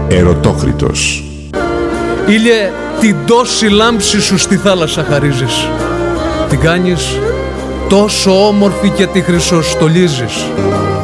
Ερωτόκριτος. Ήλιε, την τόση λάμψη σου στη θάλασσα χαρίζεις. Την κάνεις τόσο όμορφη και τη χρυσοστολίζεις.